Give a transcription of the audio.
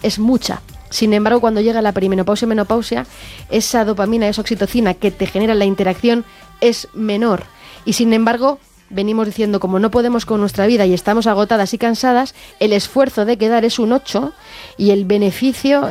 es mucha. Sin embargo, cuando llega la perimenopausia y menopausia, esa dopamina, esa oxitocina que te genera la interacción es menor. Y sin embargo, venimos diciendo, como no podemos con nuestra vida y estamos agotadas y cansadas, el esfuerzo de quedar es un 8 y el beneficio